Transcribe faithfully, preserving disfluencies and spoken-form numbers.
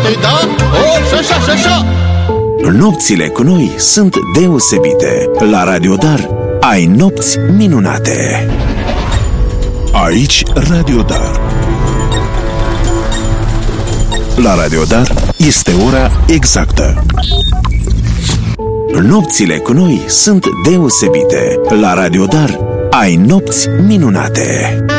da? O, și așa, și așa. Nopțile cu noi sunt deosebite. La Radio Dar ai nopți minunate. Aici Radio Dar. La Radio Dar este ora exactă. Nopțile cu noi sunt deosebite. La Radio Dar ai nopți minunate.